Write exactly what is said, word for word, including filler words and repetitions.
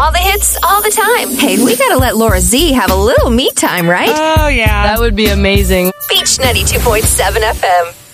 all the hits, all the time. Hey, we gotta let Laura Z have a little me time, right? Oh, yeah. That would be amazing. Beach ninety-two point seven F M.